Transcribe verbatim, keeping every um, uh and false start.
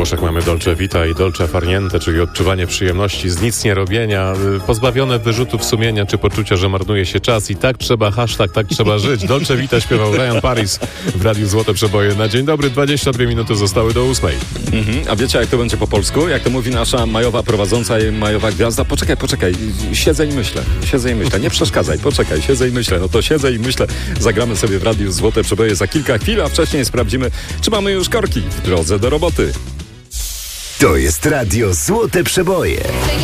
Włoszech mamy dolce vita i dolce far niente, czyli odczuwanie przyjemności z nic nie robienia, pozbawione wyrzutów sumienia czy poczucia, że marnuje się czas i tak trzeba, hashtag tak trzeba żyć. Dolce vita śpiewał Ryan Paris w Radiu Złote Przeboje. Na dzień dobry, dwadzieścia dwie minuty zostały do ósmej. Mhm. A wiecie, jak to będzie po polsku? Jak to mówi nasza majowa prowadząca i majowa gwiazda? Poczekaj, poczekaj, siedzę i myślę, siedzę i myślę, nie przeszkadzaj, poczekaj, siedzę i myślę. No to siedzę i myślę, zagramy sobie w Radiu Złote Przeboje za kilka chwil, a wcześniej sprawdzimy, czy mamy już korki w drodze do roboty. To jest Radio Złote Przeboje.